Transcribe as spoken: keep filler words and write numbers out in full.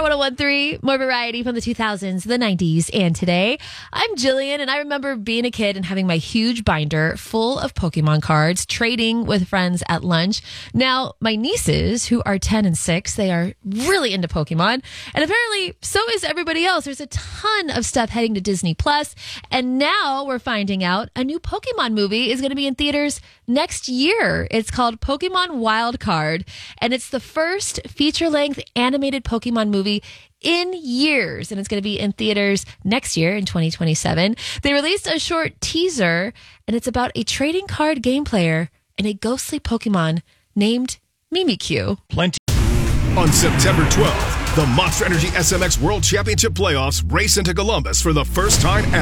Star one oh one point three, more variety from the two thousands, the nineties, and today. I'm Jillian, and I remember being a kid and having my huge binder full of Pokemon cards, trading with friends at lunch. Now, my nieces, who are ten and six, they are really into Pokemon, and apparently so is everybody else. There's a ton of stuff heading to Disney Plus, and now we're finding out a new Pokemon movie is going to be in theaters next year. It's called Pokemon Wild Card, and it's the first feature-length animated Pokemon movie in years, and it's going to be in theaters next year in twenty twenty-seven. They released a short teaser, and it's about a trading card game player and a ghostly Pokemon named Mimikyu. Plenty. On September twelfth, the Monster Energy S M X World Championship Playoffs race into Columbus for the first time ever.